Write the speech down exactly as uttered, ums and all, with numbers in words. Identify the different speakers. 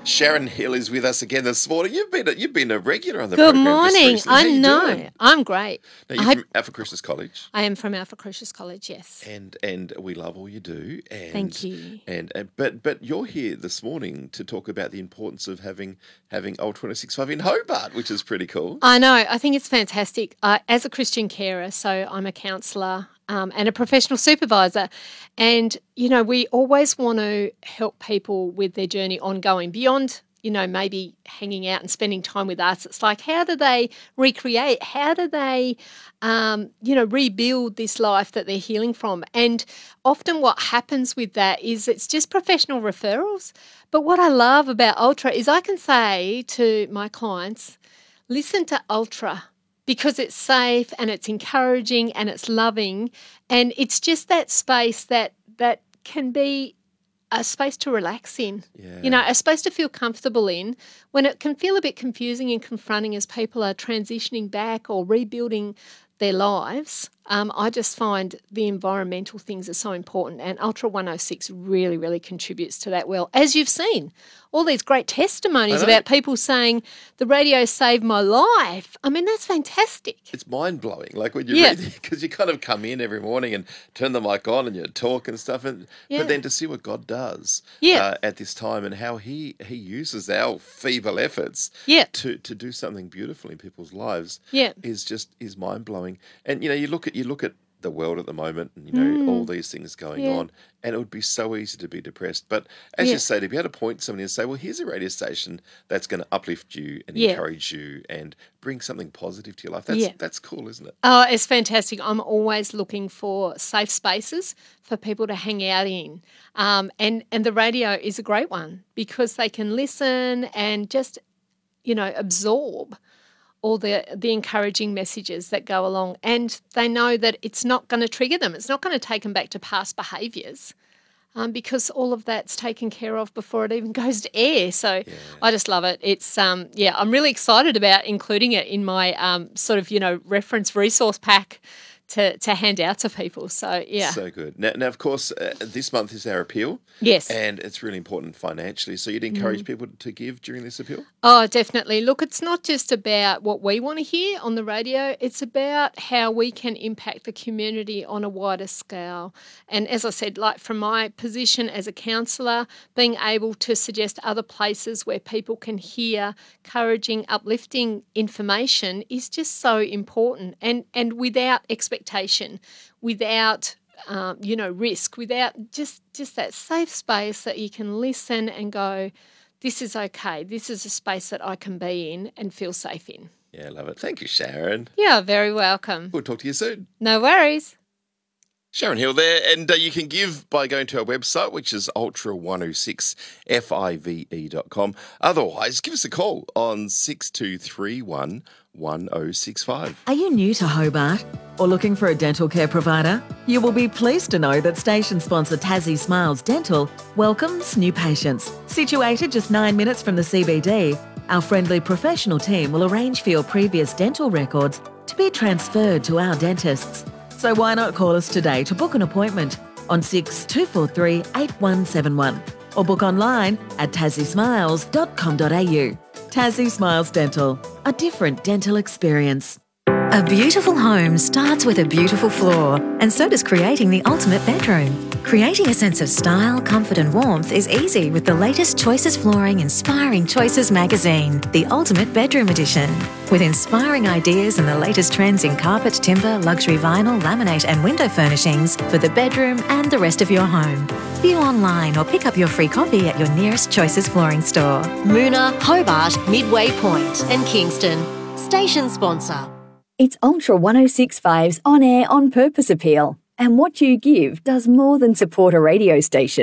Speaker 1: Sharon Hill is with us again this morning. You've been a, you've been a regular on the
Speaker 2: Good
Speaker 1: program.
Speaker 2: morning.
Speaker 1: Just recently.
Speaker 2: I
Speaker 1: How you
Speaker 2: know.
Speaker 1: doing?
Speaker 2: I'm great.
Speaker 1: Now, you're
Speaker 2: I,
Speaker 1: from Alpha Crucis College,
Speaker 2: I am from Alpha Crucis College, yes.
Speaker 1: and and we love all you do. And,
Speaker 2: Thank you.
Speaker 1: And, and but but you're here this morning to talk about the importance of having having Ultra one oh six point five in Hobart, which is pretty cool.
Speaker 2: I know. I think it's fantastic. Uh, as a Christian carer, so I'm a counsellor um, and a professional supervisor. And, you know, we always want to help people with their journey ongoing beyond, you know, maybe hanging out and spending time with us. It's like, how do they recreate? How do they, um, you know, rebuild this life that they're healing from? And often what happens with that is it's just professional referrals. But what I love about Ultra is I can say to my clients, listen to Ultra because it's safe and it's encouraging and it's loving. And it's just that space that that can be a space to relax in,
Speaker 1: Yeah.
Speaker 2: you know, a space to feel comfortable in when it can feel a bit confusing and confronting as people are transitioning back or rebuilding their lives. Um, I just find the environmental things are so important, and Ultra one oh six really, really contributes to that well. As you've seen, all these great testimonies about people saying the radio saved my life. I mean, that's fantastic.
Speaker 1: It's mind blowing. Like when you
Speaker 2: Yeah.
Speaker 1: read, because you kind of come in every morning and turn the mic on and you talk and stuff, and
Speaker 2: Yeah.
Speaker 1: but then to see what God does
Speaker 2: Yeah.
Speaker 1: uh, at this time and how He He uses our feeble efforts
Speaker 2: Yeah.
Speaker 1: to to do something beautiful in people's lives
Speaker 2: Yeah.
Speaker 1: is just is mind blowing. And you know, you look at you look at the world at the moment, and you know all these things going
Speaker 2: Yeah.
Speaker 1: on, and it would be so easy to be depressed. But as
Speaker 2: Yeah.
Speaker 1: you say, to be able to point somebody and say, "Well, here's a radio station that's going to uplift you and
Speaker 2: Yeah.
Speaker 1: encourage you and bring something positive to your life," that's
Speaker 2: Yeah.
Speaker 1: that's cool, isn't it?
Speaker 2: Oh, it's fantastic. I'm always looking for safe spaces for people to hang out in. Um, and, and the radio is a great one because they can listen and just, you know, absorb all the the encouraging messages that go along. And they know that it's not going to trigger them. It's not going to take them back to past behaviours. Um, because all of that's taken care of before it even goes to air. So
Speaker 1: Yeah.
Speaker 2: I just love it. It's, um, yeah, I'm really excited about including it in my um, sort of, you know, reference resource pack to, to hand out to people. So, yeah.
Speaker 1: So good. Now, now of course, uh, this month is our appeal.
Speaker 2: Yes.
Speaker 1: And it's really important financially. So you'd encourage people to give during this appeal?
Speaker 2: Oh, definitely. Look, it's not just about what we want to hear on the radio. It's about how we can impact the community on a wider scale. And as I said, like from my position as a counsellor, being able to suggest other places where people can hear encouraging, uplifting information is just so important. And and without expectation, without um, you know, risk, without just just that safe space that you can listen and go, this is okay. This is a space that I can be in and feel safe in.
Speaker 1: Yeah, I love it. Thank you, Sharon.
Speaker 2: Yeah, very welcome.
Speaker 1: We'll talk to you soon.
Speaker 2: No worries.
Speaker 1: Sharon Hill there, and uh, you can give by going to our website, which is ultra one oh six five e dot com. Otherwise, give us a call on six two three one, one oh six five.
Speaker 3: Are you new to Hobart or looking for a dental care provider? You will be pleased to know that station sponsor Tassie Smiles Dental welcomes new patients. Situated just nine minutes from the C B D, our friendly professional team will arrange for your previous dental records to be transferred to our dentists. So why not call us today to book an appointment on six two four three, eight one seven one or book online at tassie smiles dot com dot a u. Tassie Smiles Dental, a different dental experience.
Speaker 4: A beautiful home starts with a beautiful floor, and so does creating the ultimate bedroom. Creating a sense of style, comfort and warmth is easy with the latest Choices Flooring Inspiring Choices magazine, the Ultimate Bedroom Edition. With inspiring ideas and the latest trends in carpet, timber, luxury vinyl, laminate and window furnishings for the bedroom and the rest of your home. View online or pick up your free copy at your nearest Choices Flooring store.
Speaker 5: Moona, Hobart, Midway Point and Kingston. Station sponsor.
Speaker 6: It's Ultra one oh six point five's On Air On Purpose appeal. And what you give does more than support a radio station.